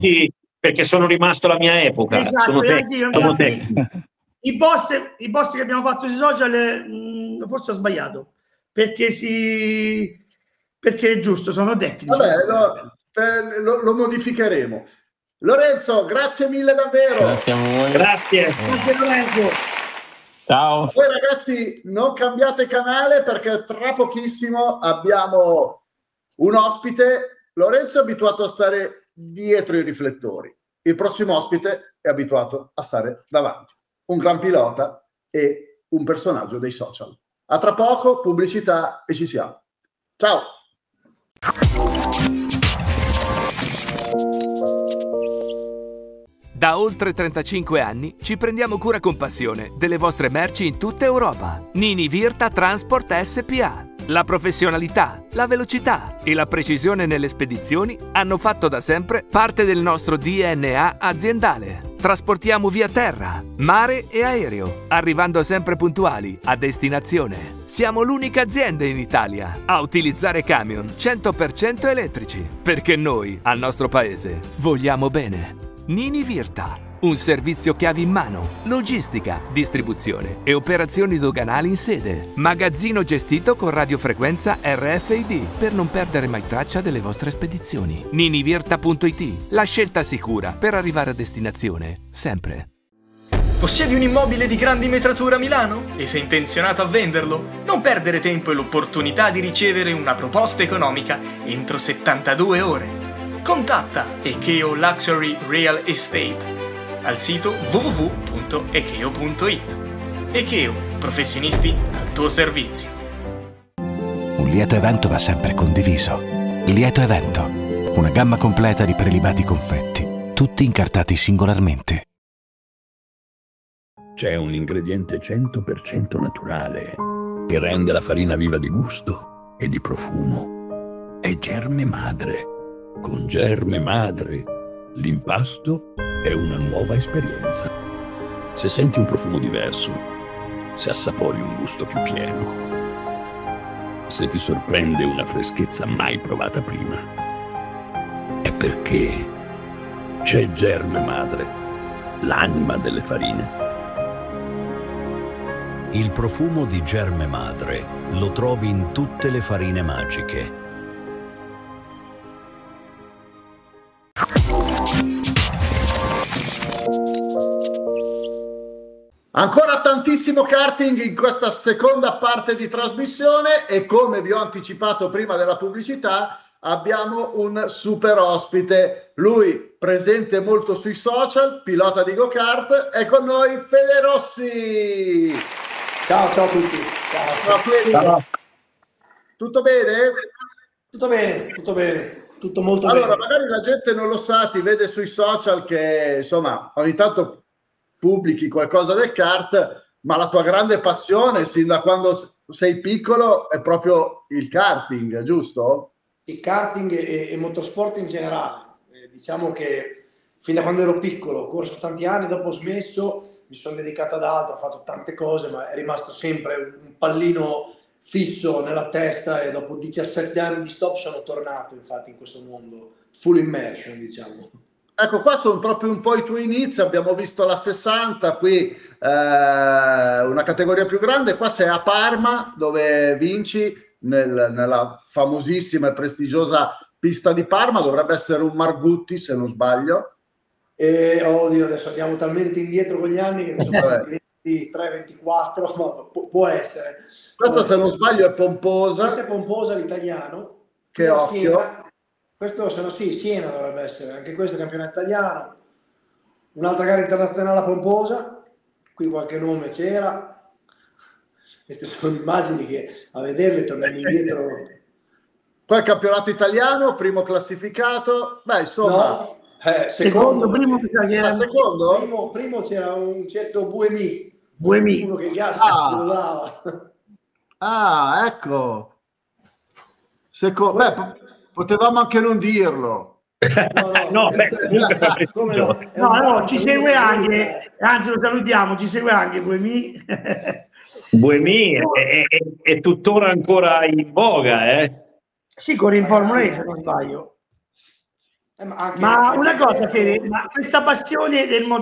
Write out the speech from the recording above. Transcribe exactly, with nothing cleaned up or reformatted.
Sì, perché sono rimasto alla mia epoca. Esatto, sono e anche io, sono infatti, i post, i post che abbiamo fatto sui social, mh, forse ho sbagliato, perché si perché è giusto, sono tecnici. Vabbè, lo, eh, lo, lo modificheremo. Lorenzo, grazie mille davvero. Grazie a voi. Grazie. Grazie Lorenzo. Ciao. Poi ragazzi, non cambiate canale perché tra pochissimo abbiamo un ospite. Lorenzo è abituato a stare dietro i riflettori. Il prossimo ospite è abituato a stare davanti. Un gran pilota e un personaggio dei social. A tra poco, pubblicità e ci siamo. Ciao! Da oltre trentacinque anni ci prendiamo cura con passione delle vostre merci in tutta Europa. Nini Virta Transport S P A. La professionalità, la velocità e la precisione nelle spedizioni hanno fatto da sempre parte del nostro D N A aziendale. Trasportiamo via terra, mare e aereo, arrivando sempre puntuali a destinazione. Siamo l'unica azienda in Italia a utilizzare camion cento per cento elettrici, perché noi, al nostro paese, vogliamo bene. Nini Virta, un servizio chiave in mano, logistica, distribuzione e operazioni doganali in sede. Magazzino gestito con radiofrequenza R F I D per non perdere mai traccia delle vostre spedizioni. ninivirta punto it, la scelta sicura per arrivare a destinazione, sempre. Possiedi un immobile di grandi metratura a Milano? E sei intenzionato a venderlo? Non perdere tempo e l'opportunità di ricevere una proposta economica entro settantadue ore. Contatta Ekeo Luxury Real Estate al sito w w w punto ekeo punto it. Ekeo, professionisti al tuo servizio. Un lieto evento va sempre condiviso. Lieto evento, una gamma completa di prelibati confetti, tutti incartati singolarmente. C'è un ingrediente cento per cento naturale che rende la farina viva di gusto e di profumo. È Germe Madre. Con Germe Madre l'impasto è una nuova esperienza. Se senti un profumo diverso, se assapori un gusto più pieno, se ti sorprende una freschezza mai provata prima, è perché c'è Germe Madre, l'anima delle farine. Il profumo di Germe Madre lo trovi in tutte le farine magiche. Ancora tantissimo karting in questa seconda parte di trasmissione e come vi ho anticipato prima della pubblicità abbiamo un super ospite, lui presente molto sui social, pilota di go-kart, è con noi Fede Rossi. Ciao, ciao a tutti. Ciao. Ciao, ciao. Tutto bene? Tutto bene, tutto bene, tutto molto allora, bene. Allora, magari la gente non lo sa, ti vede sui social che insomma ogni tanto pubblichi qualcosa del kart, ma la tua grande passione sin da quando sei piccolo è proprio il karting, giusto? Il karting e, e motorsport in generale. Eh, diciamo che fin da quando ero piccolo ho corso tanti anni, dopo ho smesso, mi sono dedicato ad altro, ho fatto tante cose, ma è rimasto sempre un pallino fisso nella testa e dopo diciassette anni di stop sono tornato infatti in questo mondo, full immersion diciamo. Ecco, qua sono proprio un po' i tuoi inizi, abbiamo visto la sessanta, qui eh, una categoria più grande, qua sei a Parma dove vinci nel, nella famosissima e prestigiosa pista di Parma, dovrebbe essere un Margutti se non sbaglio. E, oddio, adesso andiamo talmente indietro con gli anni che mi sono passati ventitré ventiquattro, ma pu può essere. Questa può se essere. non sbaglio è Pomposa. Questa è Pomposa, l'italiano. Che occhio. Siena. Questo se no sì, Siena dovrebbe essere, anche questo è campionato italiano. Un'altra gara internazionale a Pomposa, qui qualche nome c'era. Queste sono immagini che a vederle torniamo indietro. Poi il campionato italiano, primo classificato, beh insomma... No, eh, secondo, secondo, primo, ah, secondo? Primo, primo c'era un certo Buemi, Buemi. uno che gas ah. lo dava. Ah, ecco. Secondo... Beh, potevamo anche non dirlo. No, no, no, eh, beh, eh, come no, no, no, ci segue anche, anzi lo salutiamo, ci segue anche Buemi. Buemi è, è, è, è tuttora ancora in voga, eh? Sì, corre in Formula E se non sbaglio. Eh, ma anche- Ma anche una il cosa, testo- Fede, ma questa passione del